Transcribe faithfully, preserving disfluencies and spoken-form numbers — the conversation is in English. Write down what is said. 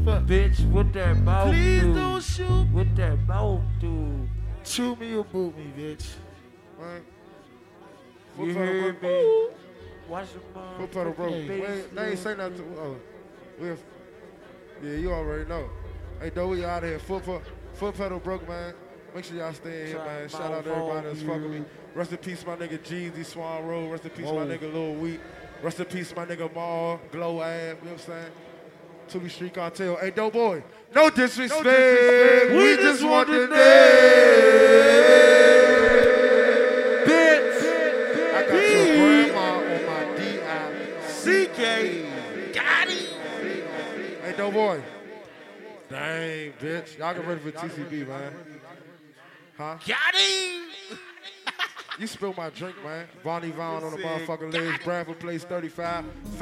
fuck? Bitch, what that mouth Please do? don't shoot. What that mouth do? Chew me or boot me, bitch. Man. You Foot pedal heard broke. me? Ooh. Watch the mouth. Foot pedal broke. Face, Wait, they ain't say nothing to oh. We have, yeah, you already know. Hey, though, we out of here. Foot, foot, foot pedal broke, man. Make sure y'all stay in here, man. Shout out to everybody that's fucking with me. Rest in peace, my nigga Jeezy, Swan Road. Rest in peace, Whoa. my nigga Lil Weak. Rest in peace, my nigga Maul, Glow Ab, you know what I'm saying? To be Street Cartel. Hey, dope boy, no disrespect. No disrespect. We, We just just want want the the name. Bitch. I got your grandma on my D I C K. Got him. Hey, dope boy. Dang, bitch. Y'all get ready for T C B, man. Huh? Got him. You spilled my drink, man. Bonnie Vaughn on the motherfucking legs. Bradford Place thirty-five.